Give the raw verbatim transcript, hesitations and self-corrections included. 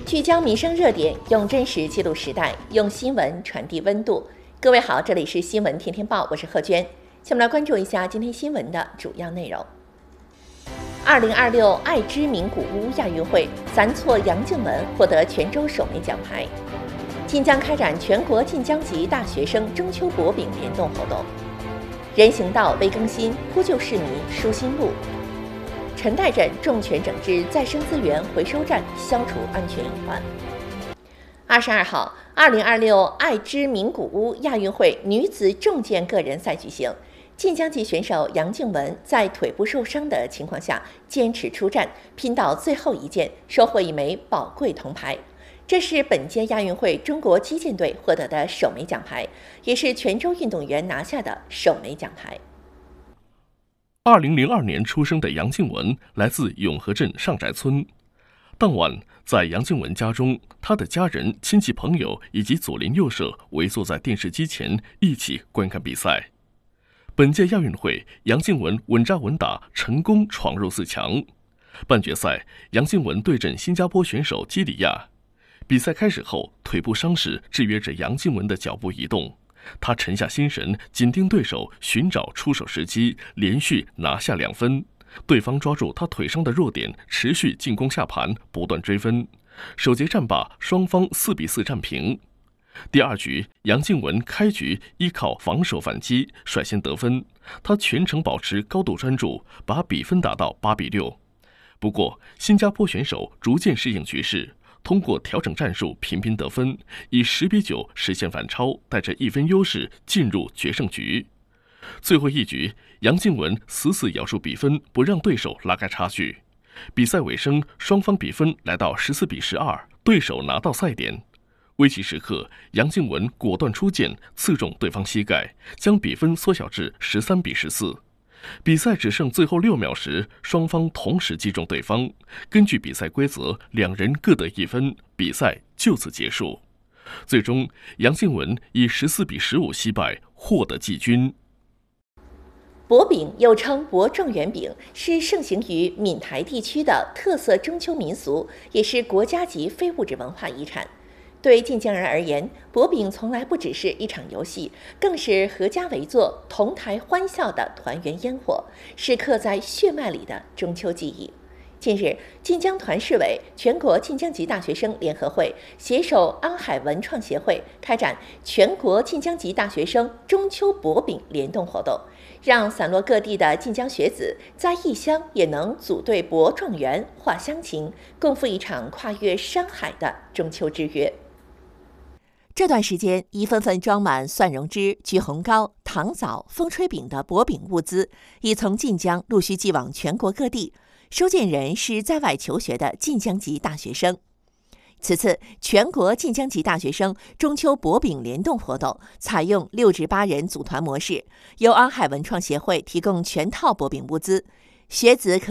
聚焦民生热点，用真实记录时代，用新闻传递温度。各位好，这里是新闻天天报，我是贺娟。下面来关注一下今天新闻的主要内容。二零二六爱知名古屋亚运会，咱错杨静文获得全州首枚奖牌。晋江开展全国晋江籍大学生中秋薄饼联动活动。人行道微更新，铺就市民舒心路。陈代镇重拳整治再生资源回收站，消除安全隐患。二十二号，二零二六爱知名古屋亚运会女子重剑个人赛举行。晋江籍选手杨静文在腿部受伤的情况下坚持出战，拼到最后一剑，收获一枚宝贵铜牌。这是本届亚运会中国击剑队获得的首枚奖牌，也是全州运动员拿下的首枚奖牌。 二零零二年出生的杨静文来自永和镇上宅村。当晚，在杨静文家中，她的家人、亲戚朋友以及左邻右舍围坐在电视机前，一起观看比赛。本届亚运会，杨静文稳扎稳打，成功闯入四强。半决赛，杨静文对阵新加坡选手基里亚。比赛开始后，腿部伤势制约着杨静文的脚步移动。他沉下心神，紧盯对手，寻找出手时机，连续拿下两分。对方抓住他腿上的弱点，持续进攻下盘，不断追分。首节战罢，双方四比四战平。第二局，杨静文开局依靠防守反击，率先得分。他全程保持高度专注，把比分打到八比六。不过，新加坡选手逐渐适应局势。通过调整战术频频得分，以十比九实现反超，带着一分优势进入决胜局。最后一局，杨静文死死咬住比分，不让对手拉开差距。比赛尾声，双方比分来到十四比十二，对手拿到赛点。危急时刻，杨静文果断出剑，刺中对方膝盖，将比分缩小至十三比十四。比赛只剩最后六秒时，双方同时击中对方。根据比赛规则，两人各得一分，比赛就此结束。最终，杨静文以十四比十五惜败，获得季军。 薄饼又称薄状元饼，是盛行于闽台地区的特色中秋民俗，也是国家级非物质文化遗产。对晋江人而言，薄饼从来不只是一场游戏，更是合家围坐、同台欢笑的团圆烟火，是刻在血脉里的中秋记忆。近日，晋江团市委、全国晋江籍大学生联合会携手安海文创协会开展全国晋江籍大学生中秋薄饼联动活动，让散落各地的晋江学子在异乡也能组队薄状元、话乡情，共赴一场跨越山海的中秋之约。这段时间，一份份装满蒜蓉汁、橘红糕、糖枣、风吹饼的薄饼物资，已从晋江陆续寄往全国各地。收件人是在外求学的晋江籍大学生。此次全国晋江籍大学生中秋薄饼联动活动采用六至八人组团模式，由安海文创协会提供全套薄饼物资，学子可